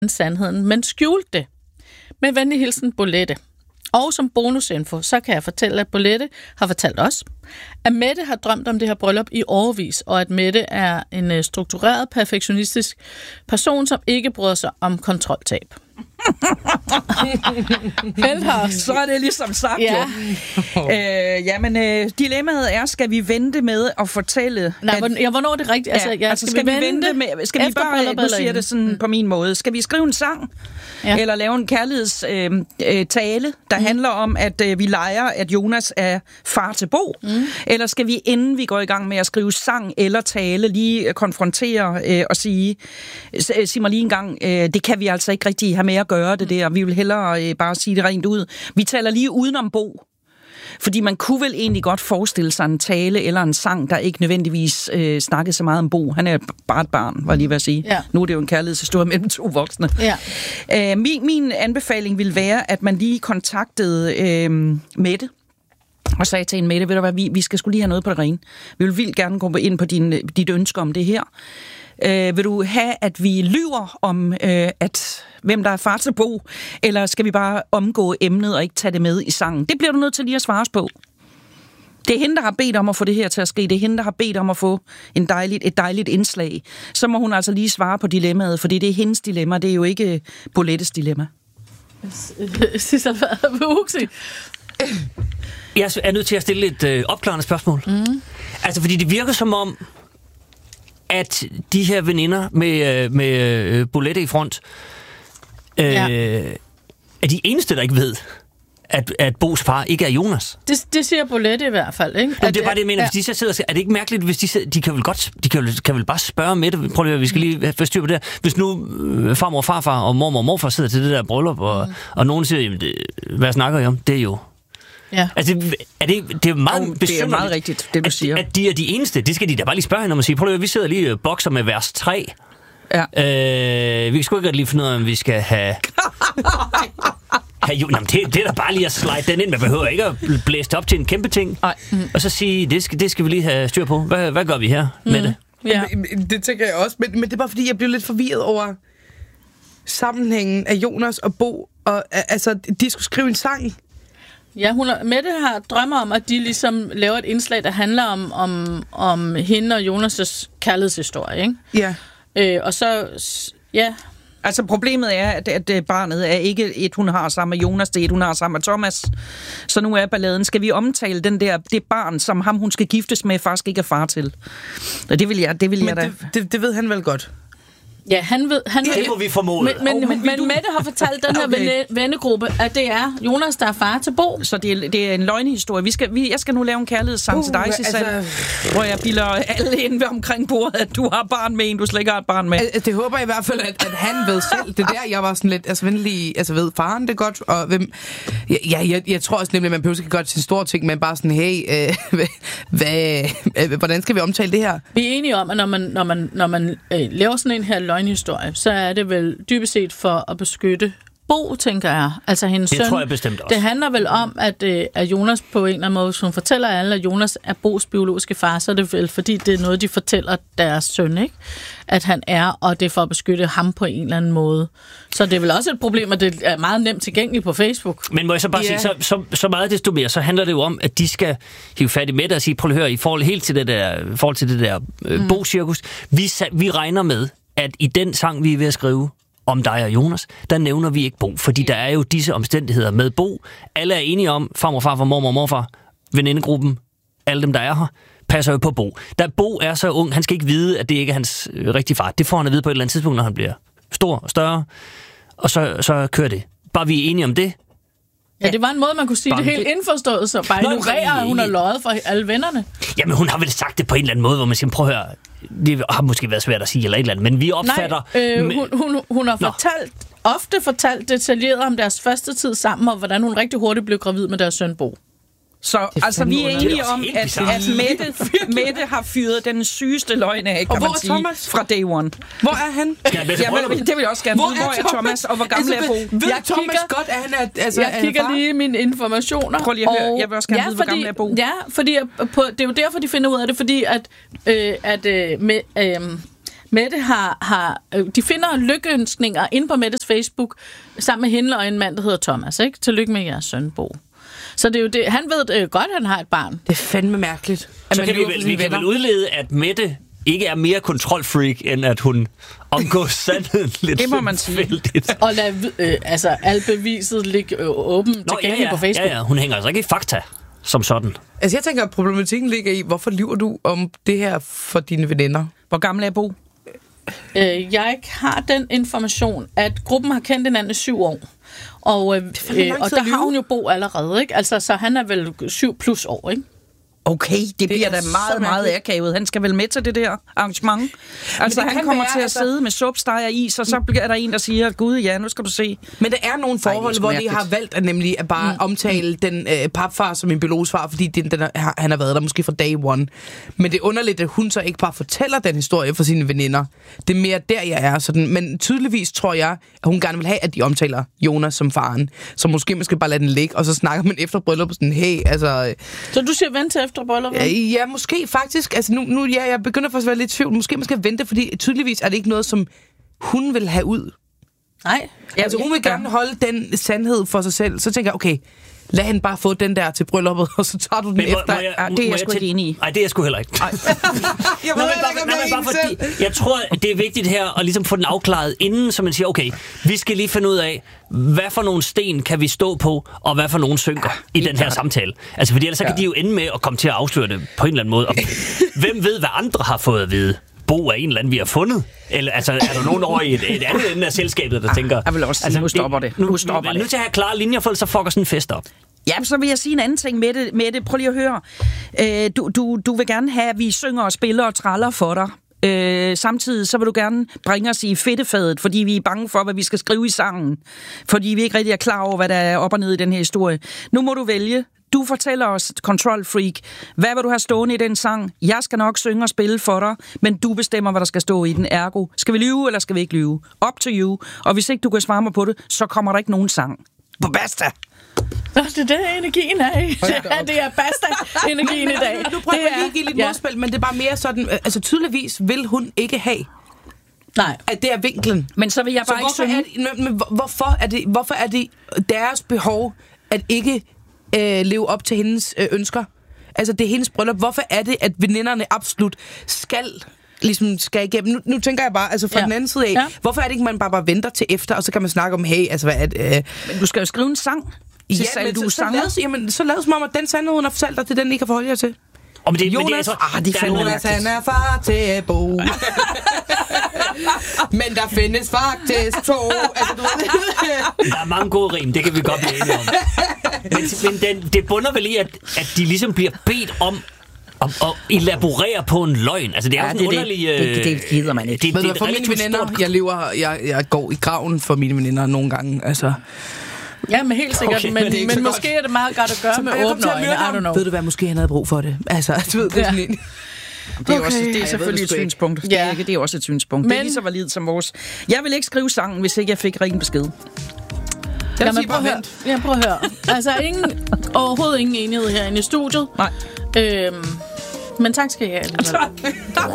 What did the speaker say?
sandheden, men skjulte det. Med venlig hilsen, Bolette. Og som bonusinfo, så kan jeg fortælle, at Bolette har fortalt os, at Mette har drømt om det her bryllup i årevis, og at Mette er en struktureret, perfektionistisk person, som ikke bryder sig om kontroltab. Så er det ligesom sagt, jo. Dilemmaet er, skal vi vente med at fortælle... hvornår er det rigtigt? Skal vi vente med... Skal vi bare... Nu siger det sådan på min måde. Skal vi skrive en sang? Ja. Eller lave en kærlighedstale, der handler om, at vi leger, at Jonas er far til Bo? Eller skal vi, inden vi går i gang med at skrive sang eller tale, lige konfrontere og sige, sig mig lige en gang, det kan vi altså ikke rigtig have med at gøre det der. Vi vil hellere bare sige det rent ud. Vi taler lige udenom Bo. Fordi man kunne vel egentlig godt forestille sig en tale eller en sang, der ikke nødvendigvis snakkede så meget om Bo. Han er bare et barn, var jeg lige ved at sige. Ja. Nu er det jo en kærlighedshistorie mellem to voksne. Ja. Min anbefaling ville være, at man lige kontaktede Mette, og sagde til en Mette, ved du hvad, vi skal sgu lige have noget på det rene. Vi vil vildt gerne komme ind på dit ønske om det her. Vil du have, at vi lyver om, hvem der er far til Bo, eller skal vi bare omgå emnet og ikke tage det med i sangen? Det bliver du nødt til lige at svare os på. Det er hende, der har bedt om at få det her til at ske. Det er hende, der har bedt om at få et dejligt indslag. Så må hun altså lige svare på dilemmaet, fordi det er hendes dilemma, det er jo ikke Bolettes dilemma. Jeg er nødt til at stille et opklarende spørgsmål. Altså, fordi det virker som om, at de her veninder med Bolette i front er de eneste, der ikke ved, at Bos far ikke er Jonas. Det siger Bolette i hvert fald, ikke? Det er bare det, jeg mener. Hvis de så sidder, er det ikke mærkeligt, hvis de kan vel bare spørge Mette, prøv lige, vi skal lige få styr på det her. Hvis nu farmor, farfar og mormor og morfar sidder til det der bryllup, og nogen siger, jamen, hvad snakker I om? Det er jo... Ja. Altså, det er meget det er meget rigtigt, det du siger. At de er de eneste, det skal de da bare lige spørge hende om at sige. Prøv lige, vi sidder lige og bokser med vers 3. Ja. Vi kan sgu ikke lige finde ud af, om vi skal have... det er da bare lige at slide den ind. Man behøver ikke at blæse op til en kæmpe ting. Og så sige, det skal vi lige have styr på. Hvad gør vi her med det? Ja. Det tænker jeg også. Men det er bare fordi, jeg blev lidt forvirret over sammenhængen af Jonas og Bo. Og altså, de skulle skrive en sang. Ja, Mette har drømmer om, at de ligesom laver et indslag, der handler om hende og Jonas' kærlighedshistorie, ikke? Ja. Og så, ja... Altså, problemet er, at barnet er ikke et, hun har sammen med Jonas, det er et, hun har sammen med Thomas. Så nu er balladen. Skal vi omtale det barn, som ham, hun skal giftes med, faktisk ikke er far til? Og det vil jeg da... Det ved han vel godt. Ja, han ved... Det må vi formode. Men Mette har fortalt den her vennegruppe, at det er Jonas, der er far til Bo. Så det er en løgnehistorie. Jeg skal nu lave en kærlighedssang til dig, Susanne, hvor jeg bilder alle inde omkring bordet, at du har barn med en, du slet ikke har et barn med. Det håber jeg i hvert fald, at han ved selv. Det der, jeg var sådan lidt venlig, ved faren det godt, og hvem... Jeg tror også nemlig, at man behøver ikke gøre til en stor ting, men bare sådan, hey, hvordan skal vi omtale det her? Vi er enige om, at når man laver sådan en her løgnhistorie, så er det vel dybest set for at beskytte Bo, tænker jeg. Altså hendes søn. Det tror jeg bestemt også. Det handler vel om, at Jonas på en eller anden måde, hvis hun fortæller alle, at Jonas er Bos biologiske far, så er det vel, fordi det er noget, de fortæller deres søn, ikke? At han er, og det er for at beskytte ham på en eller anden måde. Så det er vel også et problem, at det er meget nemt tilgængeligt på Facebook. Men må jeg så bare sige, så meget desto mere, så handler det jo om, at de skal hive fat i Mette og sige, prøv at høre, i forhold til det der Bo-cirkus, vi regner med, at i den sang, vi er ved at skrive om dig og Jonas, der nævner vi ikke Bo, fordi der er jo disse omstændigheder med Bo. Alle er enige om, farmor, farfar, mormor og morfar, venindegruppen, alle dem, der er her, passer jo på Bo. Da Bo er så ung, han skal ikke vide, at det ikke er hans rigtige far. Det får han at vide på et eller andet tidspunkt, når han bliver stor og større, og så kører det. Bare vi er enige om det. Ja, det var en måde, man kunne sige det helt indforstået, så bare ignorerer, at hun har løjet for alle vennerne. Jamen, hun har vel sagt det på en eller anden måde, hvor man siger, prøv at høre, det har måske været svært at sige eller et eller andet, men vi opfatter... Nej, hun har ofte fortalt detaljeret om deres første tid sammen, og hvordan hun rigtig hurtigt blev gravid med deres søn Bo. Så altså, vi er enige om, at Mette har fyret den sygeste løgn af, kan man sige, Thomas? Fra day one. Hvor er han? Det vil jeg også gerne vide. Hvor er Thomas, og hvor gammel er Bo? Ved Thomas godt, at han er... Jeg kigger lige mine informationer. Prøv lige at høre. Jeg vil også gerne vide, hvor gammel er Bo. Ja, fordi det er jo derfor, de finder ud af det, fordi Mette de finder lykkeønskninger inde på Mettes Facebook, sammen med hende og en mand, der hedder Thomas, ikke? Tillykke med jeres søn, Bo. Så det er jo det. Han ved godt, at han har et barn. Det er fandme mærkeligt. Så kan vi kan vel udlede, at Mette ikke er mere kontrolfreak, end at hun omgås sandheden lidt. Det må man sige. Og lad alt beviset ligge åbent tilgængeligt på Facebook. Ja, hun hænger altså ikke i fakta som sådan. Altså jeg tænker, at problematikken ligger i, hvorfor lyver du om det her for dine veninder? Hvor gammel er Bo? Jeg har den information, at gruppen har kendt hinanden i 7 år. Og der har hun jo Bo allerede, ikke? Altså, så han er vel 7+ år, ikke? Okay, det bliver da meget, meget akavet. Han skal vel med til det der arrangement. Altså, han kommer til at sidde med supsteg og is, og så bliver der en, der siger, gud ja, nu skal du se. Men der er nogle forhold, hvor de har valgt at bare omtale den papfar som en biologisk far, fordi han har været der måske fra day one. Men det er underligt, at hun så ikke bare fortæller den historie for sine veninder. Det er mere der, jeg er. Sådan. Men tydeligvis tror jeg, at hun gerne vil have, at de omtaler Jonas som faren. Så måske man skal bare lade den ligge, og så snakker man efter brylluppet sådan, hey, altså... Så du siger vent til efter brylluppet? Ja, måske faktisk. Altså nu jeg begynder faktisk at være lidt i tvivl. Måske man skal vente, fordi tydeligvis er det ikke noget, som hun vil have ud. Nej. Altså hun vil gerne holde den sandhed for sig selv. Så tænker jeg, okay, lad hende bare få den der til brylluppet, og så tager du den efter. Det er jeg sgu ikke enig i. Nej, det er jeg sgu heller ikke. Jeg tror, det er vigtigt her at ligesom få den afklaret inden, så man siger, okay, vi skal lige finde ud af, hvad for nogle sten kan vi stå på, og hvad for nogle synker i den her samtale. Altså, fordi ellers så kan de jo ende med at komme til at afsløre det på en eller anden måde. Og hvem ved, hvad andre har fået at vide? Bo er en eller anden, vi har fundet? Eller altså, er der nogen over i et andet ende af selskabet, der tænker... Jeg vil også sige, nu stopper det. Nu stopper det. Nu til at have klare linjer, for ellers så fucker sådan en fest op. Ja, så vil jeg sige en anden ting med det. Prøv lige at høre. Du vil gerne have, at vi synger og spiller og traller for dig. Samtidig så vil du gerne bringe os i fedtefadet, fordi vi er bange for, hvad vi skal skrive i sangen. Fordi vi ikke rigtig er klar over, hvad der er op og ned i den her historie. Nu må du vælge. Du fortæller os, Control Freak, hvad vil du have stående i den sang? Jeg skal nok synge og spille for dig, men du bestemmer, hvad der skal stå i den. Ergo, skal vi lyve, eller skal vi ikke lyve? Up to you. Og hvis ikke du kan svare mig på det, så kommer der ikke nogen sang. Basta! Det er det, energien er i. Det er basta-energien i dag. Nu prøver jeg lige at give lidt modspil, men det er bare mere sådan... Altså tydeligvis vil hun ikke have... Nej. At det er vinklen. Men så vil jeg bare ikke synge... Hvorfor er det deres behov at ikke leve op til hendes ønsker? Altså, det er hendes bryllup. Hvorfor er det, at veninderne absolut skal igennem? Nu tænker jeg bare, altså fra den anden side af, hvorfor er det ikke, man bare venter til efter, og så kan man snakke om, hey, altså hvad er det? Men du skal jo skrive en sang. Så lad som om, at den sandhed, hun har fortalt dig, det er den, I kan forholde jer til. Jonas, Jonas, han er far til Bo. Men der findes faktisk 2. Altså, du ved. Der er mange gode rim, det kan vi godt blive enige om. Men det bunder vel i, at de ligesom bliver bedt om at elaborere på en løgn. Altså, det er jo sådan underlig... Det gider man ikke. Men for mine veninder, jeg går i graven for mine veninder nogle gange, altså... Ja, men helt sikkert, okay, men måske er det meget godt at gøre med åbne øjne, I don't know. Ved du hvad, måske han havde brug for det. Altså, du ved, det er sådan en... Det er selvfølgelig et synspunkt. Ja. Det er også et synspunkt. Men... Det er lige så validt som vores. Jeg vil ikke skrive sangen, hvis ikke jeg fik ringen besked. Jamen, prøv at høre. Altså, overhovedet ingen enighed herinde i studiet. Nej. Men tak skal I have.